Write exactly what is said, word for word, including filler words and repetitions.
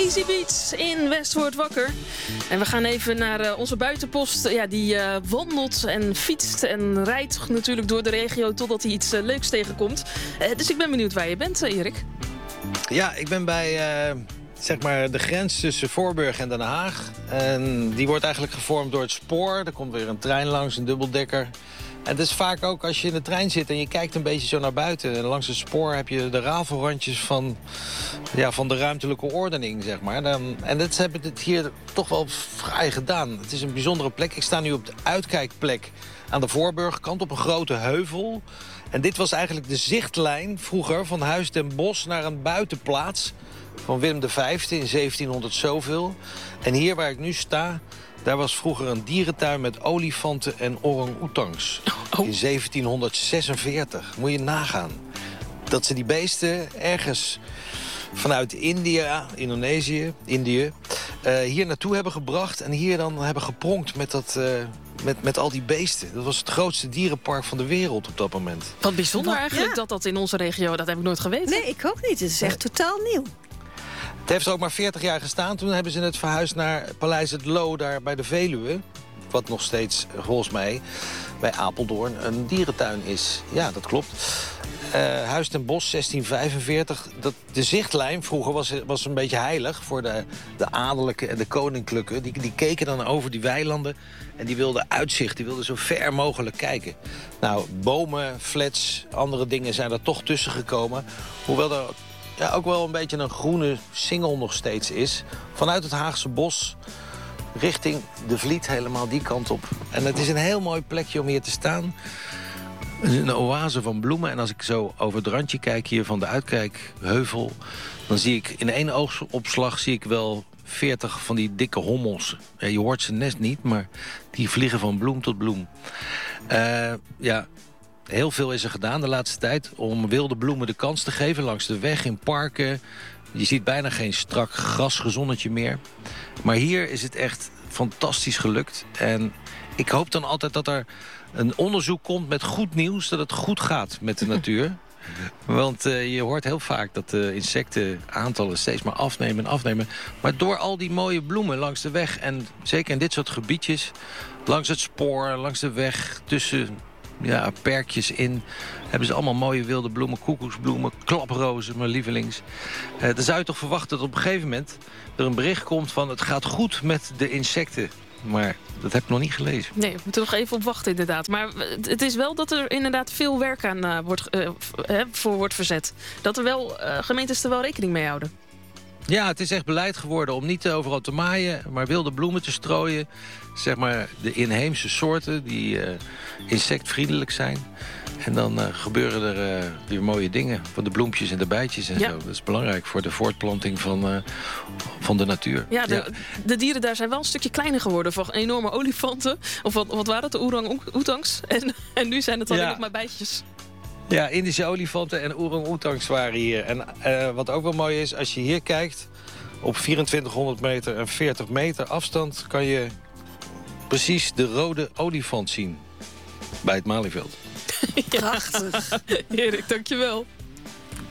Easy Beats in Westwoord wakker. En we gaan even naar uh, onze buitenpost. Ja, die uh, wandelt en fietst en rijdt natuurlijk door de regio totdat hij iets uh, leuks tegenkomt. Uh, dus ik ben benieuwd waar je bent, uh, Erik. Ja, ik ben bij uh, zeg maar de grens tussen Voorburg en Den Haag. En die wordt eigenlijk gevormd door het spoor. Er komt weer een trein langs, een dubbeldekker. En het is vaak ook als je in de trein zit en je kijkt een beetje zo naar buiten. En langs het spoor heb je de rafelrandjes van, ja, van de ruimtelijke ordening, zeg maar. Dan, en dat hebben het hier toch wel fraai gedaan. Het is een bijzondere plek. Ik sta nu op de uitkijkplek aan de Voorburgkant op een grote heuvel. En dit was eigenlijk de zichtlijn vroeger van Huis ten Bosch naar een buitenplaats van Willem de Vijfde in zeventienhonderd zoveel. En hier waar ik nu sta, daar was vroeger een dierentuin met olifanten en orang-oetangs. Oh. In zeventienhonderdzesenveertig. Moet je nagaan. Dat ze die beesten ergens vanuit India, Indonesië, Indië, uh, hier naartoe hebben gebracht en hier dan hebben gepronkt met, dat, uh, met, met al die beesten. Dat was het grootste dierenpark van de wereld op dat moment. Wat bijzonder Wat, eigenlijk ja. dat dat in onze regio, dat heb ik nooit geweten. Nee, ik ook niet. Het is echt totaal nieuw. Het heeft ook maar veertig jaar gestaan. Toen hebben ze het verhuisd naar Paleis het Loo, daar bij de Veluwe. Wat nog steeds, volgens mij, bij Apeldoorn een dierentuin is. Ja, dat klopt. Uh, Huis ten Bosch, zestien vijfenveertig. Dat, de zichtlijn vroeger was, was een beetje heilig voor de, de adellijke en de koninklijke. Die, die keken dan over die weilanden en die wilden uitzicht. Die wilden zo ver mogelijk kijken. Nou, bomen, flats, andere dingen zijn er toch tussen gekomen. Hoewel er ja, ook wel een beetje een groene singel nog steeds is. Vanuit het Haagse bos richting de Vliet, helemaal die kant op. En het is een heel mooi plekje om hier te staan. Een oase van bloemen. En als ik zo over het randje kijk hier van de uitkijkheuvel, dan zie ik in één oogopslag zie ik wel veertig van die dikke hommels. Ja, je hoort ze net niet, maar die vliegen van bloem tot bloem. Uh, ja, heel veel is er gedaan de laatste tijd om wilde bloemen de kans te geven langs de weg, in parken. Je ziet bijna geen strak grasgezonnetje meer. Maar hier is het echt fantastisch gelukt. En ik hoop dan altijd dat er een onderzoek komt met goed nieuws, dat het goed gaat met de natuur. Want uh, je hoort heel vaak dat de insectenaantallen steeds maar afnemen en afnemen. Maar door al die mooie bloemen langs de weg, en zeker in dit soort gebiedjes, langs het spoor, langs de weg, tussen ja, perkjes in, hebben ze allemaal mooie wilde bloemen, koekoeksbloemen, klaprozen, mijn lievelings. Uh, dan zou je toch verwachten dat op een gegeven moment er een bericht komt van het gaat goed met de insecten. Maar dat heb ik nog niet gelezen. Nee, we moeten nog even op wachten inderdaad. Maar het is wel dat er inderdaad veel werk aan uh, wordt, uh, voor wordt verzet. Dat er wel uh, gemeentes er wel rekening mee houden. Ja, het is echt beleid geworden om niet overal te maaien, maar wilde bloemen te strooien. Zeg maar de inheemse soorten die uh, insectvriendelijk zijn. En dan uh, gebeuren er uh, weer mooie dingen. Van de bloempjes en de bijtjes en ja. zo. Dat is belangrijk voor de voortplanting van, uh, van de natuur. Ja, de, ja, de dieren daar zijn wel een stukje kleiner geworden. Van enorme olifanten. Of wat, wat waren het? De orang-oetangs. En, en nu zijn het alleen ja. nog maar bijtjes. Ja, Indische olifanten en orang-oetangs waren hier. En uh, wat ook wel mooi is, als je hier kijkt, op vierentwintighonderd meter en veertig meter afstand kan je precies de rode olifant zien bij het Malieveld. Prachtig. Erik, dankjewel.